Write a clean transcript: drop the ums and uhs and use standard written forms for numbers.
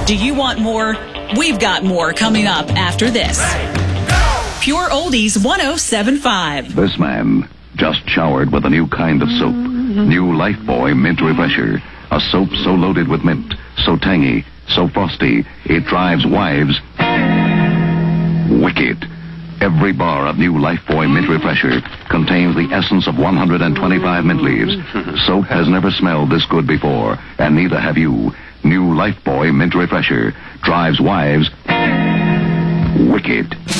Do you want more? We've got more coming up after this. Pure Oldies 107.5. This man just showered with a new kind of soap. New Lifebuoy Mint Refresher. A soap so loaded with mint, so tangy, so frosty, it drives wives wicked. Every bar of new Lifebuoy Mint Refresher contains the essence of 125 mint leaves. Soap has never smelled this good before, and neither have you. New Lifebuoy Mint Refresher drives wives wicked.